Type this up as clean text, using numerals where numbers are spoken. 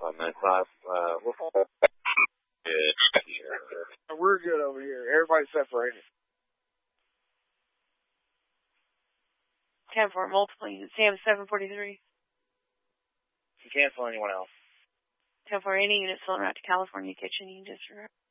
9-5. We'll fall back here. We're good over here. Everybody's separated. 10-4, multiple units. Sam 743. You cancel anyone else. 10-4, any unit still route to California Kitchen, you can disregard.